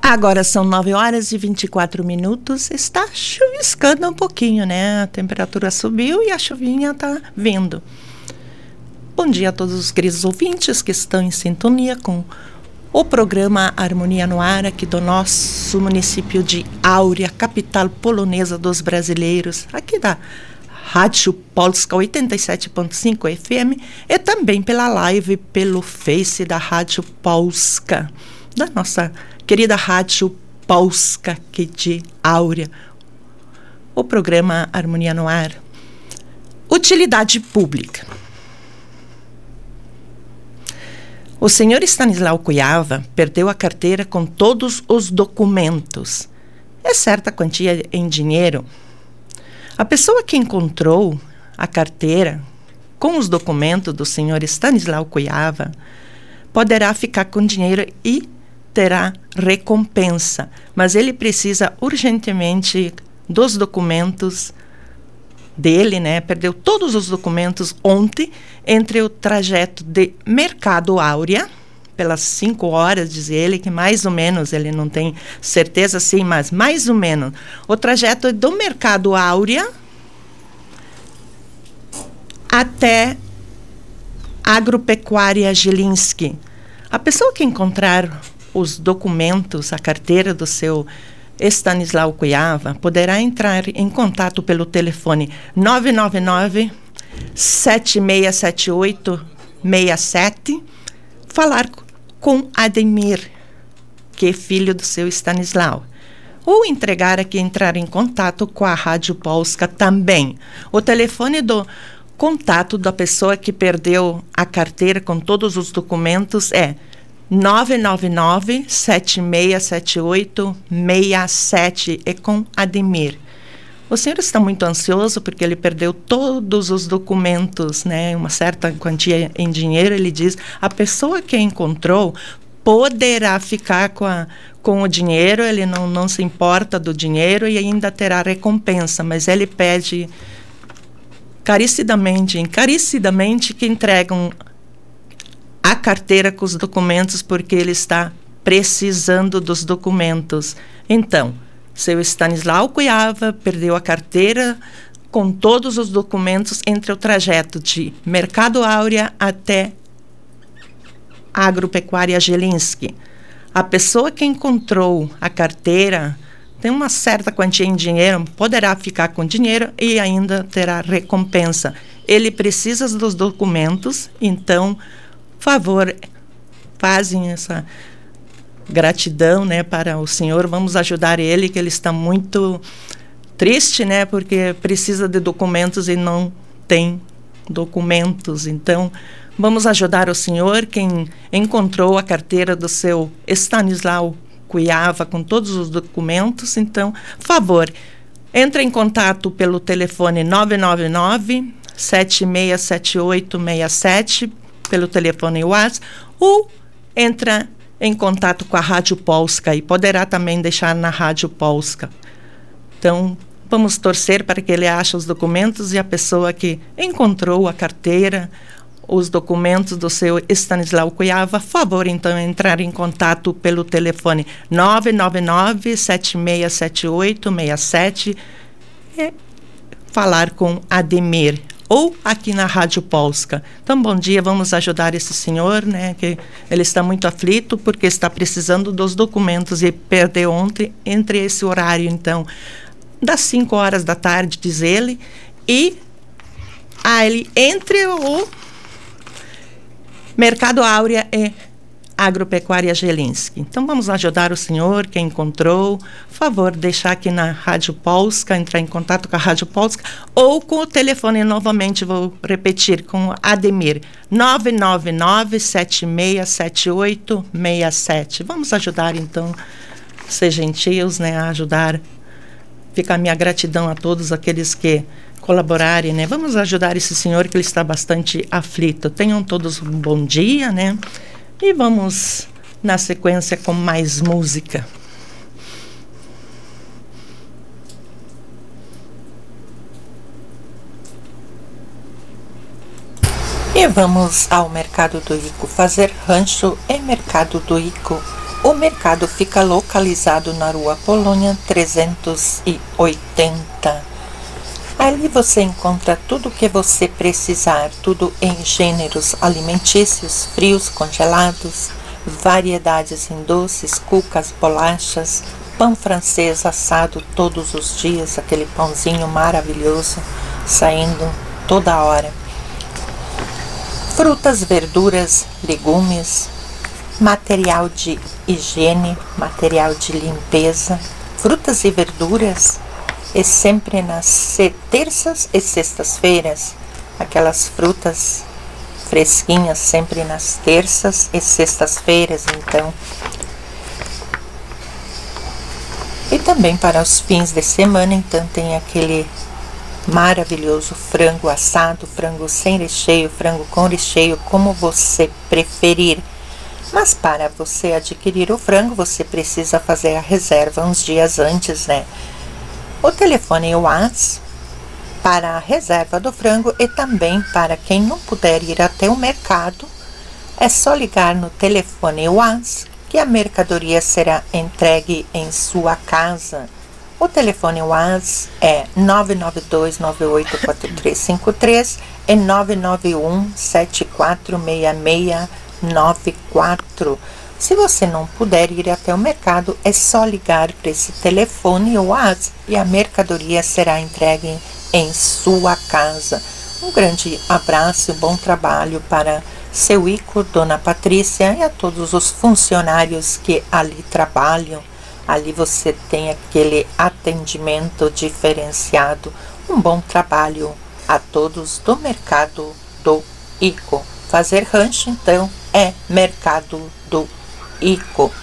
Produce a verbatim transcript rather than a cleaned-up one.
Agora são nove horas e vinte e quatro minutos. Está chuviscando um pouquinho, né? A temperatura subiu e a chuvinha está vindo. Bom dia a todos os queridos ouvintes que estão em sintonia com o programa Harmonia no Ar, aqui do nosso município de Áurea, capital polonesa dos brasileiros, aqui da Rádio Polska oitenta e sete ponto cinco F M e também pela live pelo Face da Rádio Polska, da nossa querida Rádio Polska aqui de Áurea. O programa Harmonia no Ar. Utilidade pública. O senhor Stanislau Kujava perdeu a carteira com todos os documentos. É certa quantia em dinheiro. A pessoa que encontrou a carteira com os documentos do senhor Stanislau Kujava poderá ficar com dinheiro e terá recompensa, mas ele precisa urgentemente dos documentos dele, né? Perdeu todos os documentos ontem entre o trajeto de Mercado Áurea, pelas cinco horas, diz ele, que mais ou menos, ele não tem certeza sim, mas mais ou menos, o trajeto é do Mercado Áurea até Agropecuária Jelinski. A pessoa que encontrar os documentos, a carteira do seu Stanislau Kujava, poderá entrar em contato pelo telefone nove nove nove, sete seis sete oito, seis sete, falar com Ademir, que é filho do seu Stanislau, ou entregar aqui, entrar em contato com a Rádio Polska também. O telefone do contato da pessoa que perdeu a carteira com todos os documentos é nove nove nove, sete seis sete oito, seis sete, é com Ademir. O senhor está muito ansioso porque ele perdeu todos os documentos, né? Uma certa quantia em dinheiro. Ele diz, a pessoa que encontrou poderá ficar com, a, com o dinheiro, ele não, não se importa do dinheiro e ainda terá recompensa, mas ele pede carecidamente, encarecidamente que entregam a carteira com os documentos, porque ele está precisando dos documentos. Então, seu Stanislau Kujava perdeu a carteira com todos os documentos entre o trajeto de Mercado Áurea até Agropecuária Jelinski. A pessoa que encontrou a carteira tem uma certa quantia em dinheiro, poderá ficar com dinheiro e ainda terá recompensa. Ele precisa dos documentos, então favor, fazem essa gratidão, né, para o senhor. Vamos ajudar ele, que ele está muito triste, né, porque precisa de documentos e não tem documentos. Então, vamos ajudar o senhor, quem encontrou a carteira do seu Stanislau Kujava com todos os documentos. Então, favor, entre em contato pelo telefone nove nove nove, sete seis sete oito, seis sete, pelo telefone WhatsApp, ou entra em contato com a Rádio Polska e poderá também deixar na Rádio Polska. Então, vamos torcer para que ele ache os documentos e a pessoa que encontrou a carteira, os documentos do seu Stanislau Kujava, favor, então, entrar em contato pelo telefone nove nove nove, sete seis sete oito, seis sete e falar com Ademir, ou aqui na Rádio Polska. Então, bom dia, vamos ajudar esse senhor, né, que ele está muito aflito porque está precisando dos documentos e perdeu ontem entre esse horário, então, das cinco horas da tarde, diz ele, e aí entre o Mercado Áurea e Agropecuária Jelinski. Então, vamos ajudar o senhor que encontrou. Favor, deixar aqui na Rádio Polska, entrar em contato com a Rádio Polska, ou com o telefone, novamente, vou repetir, com Ademir, nove nove nove, sete seis sete oito, seis sete. Vamos ajudar, então, ser gentios, né, a ajudar. Fica a minha gratidão a todos aqueles que colaborarem, né? Vamos ajudar esse senhor que ele está bastante aflito. Tenham todos um bom dia, né? E vamos na sequência com mais música. E vamos ao Mercado do Ico fazer rancho e Mercado do Ico O mercado fica localizado na Rua Polônia trezentos e oitenta. Ali você encontra tudo o que você precisar, tudo em gêneros alimentícios, frios, congelados, variedades em doces, cucas, bolachas, pão francês assado todos os dias, aquele pãozinho maravilhoso saindo toda hora. Frutas, verduras, legumes, material de higiene, material de limpeza, frutas e verduras. E sempre nas terças e sextas-feiras, aquelas frutas fresquinhas sempre nas terças e sextas-feiras, então. E também para os fins de semana, então, tem aquele maravilhoso frango assado, frango sem recheio, frango com recheio, como você preferir. Mas para você adquirir o frango, você precisa fazer a reserva uns dias antes, né? O telefone WhatsApp para a reserva do frango e também para quem não puder ir até o mercado, é só ligar no telefone WhatsApp que a mercadoria será entregue em sua casa. O telefone WhatsApp é nove nove dois nove oito quatro três cinco três e nove nove um sete quatro seis seis nove quatro. Se você não puder ir até o mercado, é só ligar para esse telefone ou WhatsApp e a mercadoria será entregue em sua casa. Um grande abraço e bom trabalho para seu Ico, Dona Patrícia e a todos os funcionários que ali trabalham. Ali você tem aquele atendimento diferenciado. Um bom trabalho a todos do mercado do Ico. Fazer rancho, então, é mercado do Ico.